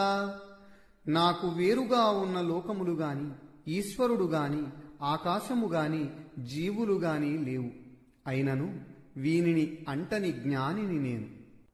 నాకు వేరుగా ఉన్న లోకములు గాని, ఈశ్వరుడు గాని, ఆకాశము గాని, జీవులు గాని లేవు. అయినను వీనిని అంటని జ్ఞానిని నేను.